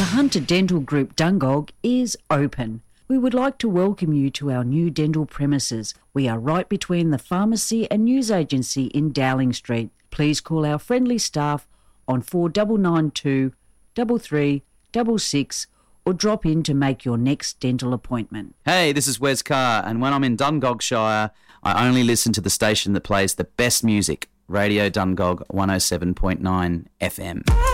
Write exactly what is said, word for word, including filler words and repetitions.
The Hunter Dental Group Dungog is open. We would like to welcome you to our new dental premises. We are right between the pharmacy and news agency in Dowling Street. Please call our friendly staff on four nine nine two, three three six six or drop in to make your next dental appointment. Hey, this is Wes Carr, and when I'm in Dungogshire, I only listen to the station that plays the best music, Radio Dungog one oh seven point nine F M.